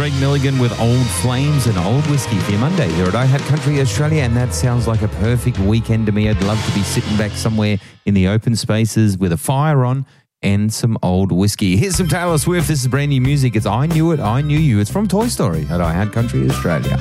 Drake Milligan with Old Flames and Old Whiskey for your Monday here at I Had Country Australia, and that sounds like a perfect weekend to me. I'd love to be sitting back somewhere in the open spaces with a fire on and some old whiskey. Here's some Taylor Swift. This is brand new music. It's I Knew It, I Knew You. It's from Toy Story at I Had Country Australia.